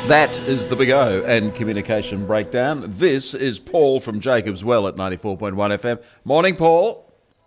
That is the Big O and Communication Breakdown. This is Paul from Jacobs Well at 94.1 FM. Morning, Paul.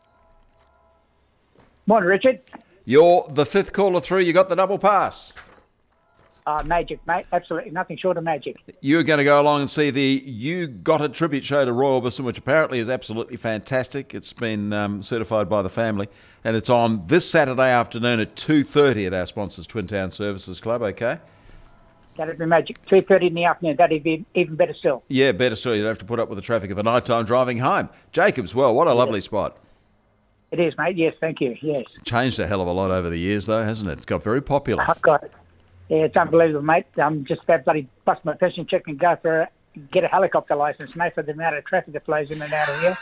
Morning, Richard. You're the fifth caller through. You got the double pass. Magic, mate. Absolutely nothing short of magic. You're going to go along and see the You Got It tribute show to Roy Orbison, which apparently is absolutely fantastic. It's been certified by the family, and it's on this Saturday afternoon at 2:30 at our sponsors, Twin Town Services Club, okay? That'd be magic. 3:30 in the afternoon. That'd be even better still. Yeah, better still. You don't have to put up with the traffic of a nighttime driving home. Jacobs Well, what a lovely spot. It is, mate. Yes, thank you. Yes. Changed a hell of a lot over the years, though, hasn't it? It got very popular. I've got it. Yeah, it's unbelievable, mate. I'm just about bloody bust my fishing check and go for get a helicopter license, mate, for the amount of traffic that flows in and out of here.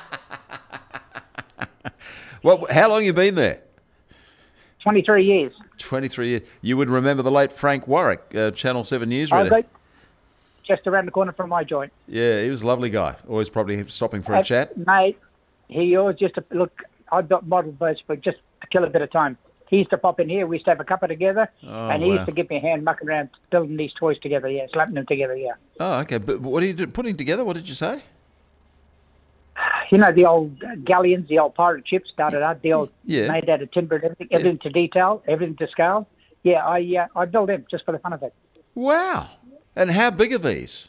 Well, how long have you been there? 23 years. 23 years. You would remember the late Frank Warwick, Channel 7 News I reader. got just around the corner from my joint. Yeah, he was a lovely guy. Always probably stopping for a chat. Mate, he always just, look, I built model boats for just to kill a bit of time. He used to pop in here. We used to have a cuppa together, and he used to give me a hand mucking around building these toys together, yeah, slapping them together, yeah. Oh, okay. But what are you putting together? What did you say? You know, the old galleons, the old pirate ships, the old made out of timber and everything to detail, everything to scale. Yeah, I built them just for the fun of it. Wow. And how big are these?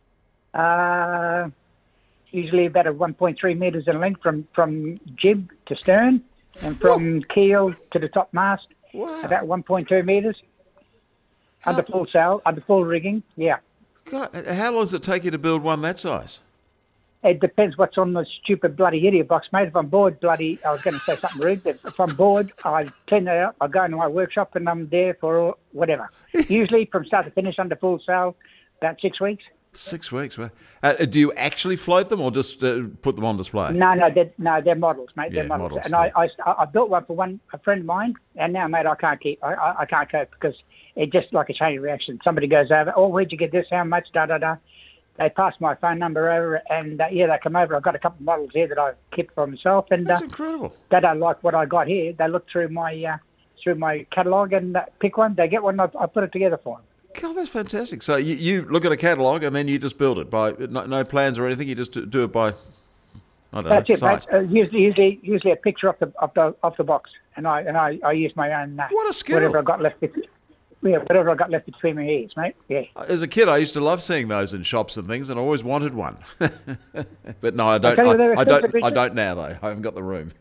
Usually about a 1.3 metres in length from jib to stern, and from keel to the top mast, about 1.2 metres. Under full sail, under full rigging, yeah. God, how long does it take you to build one that size? It depends what's on the stupid bloody idiot box, mate. If I'm bored, I was going to say something rude, but if I'm bored, I clean it out, I go into my workshop and I'm there for whatever. Usually from start to finish under full sail, about 6 weeks. 6 weeks. Do you actually float them or just put them on display? No, they're models, mate. Yeah, they're models. models, And yeah. I built one for a friend of mine, and now, mate, I can't cope because it's just like a chain reaction. Somebody goes over, oh, where'd you get this? How much? Da-da-da. They pass my phone number over, and they come over. I've got a couple of models here that I kept for myself, and that's incredible. They don't like what I got here. They look through my catalogue and pick one. They get one. I put it together for them. God, that's fantastic. So you look at a catalogue and then you just build it by no plans or anything. You just do it by That's it, sight. mate. Usually a picture off the box, and I use my own. What a skill! Whatever I got left. Whatever I got left between my ears, mate. Yeah. As a kid, I used to love seeing those in shops and things, and I always wanted one. But no, I don't. I don't now, though. I haven't got the room.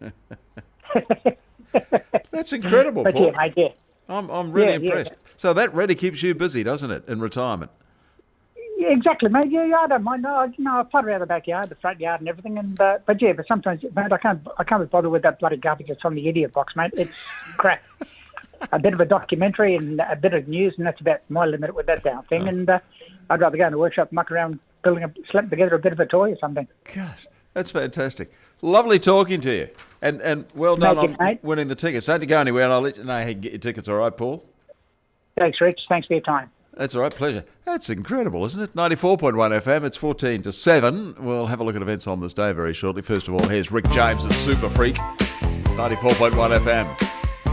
That's incredible, but Paul. Yeah, mate, yeah. I'm really impressed. Yeah. So that really keeps you busy, doesn't it, in retirement? Yeah, exactly, mate. Yeah, I don't mind. I putt around the backyard, the front yard, and everything. And but sometimes, mate, I can't be bothered with that bloody garbage that's on the idiot box, mate. It's crap. A bit of a documentary and a bit of news, and that's about my limit with that damn thing. And I'd rather go in the workshop, muck around, slapping together a bit of a toy or something. Gosh, that's fantastic. Lovely talking to you. And well done on winning the tickets. Don't you go anywhere, and I'll let you know how you can get your tickets, all right, Paul? Thanks, Rich. Thanks for your time. That's all right, pleasure. That's incredible, isn't it? 94.1 FM, it's 14 to 7. We'll have a look at events on this day very shortly. First of all, here's Rick James and Super Freak, 94.1 FM.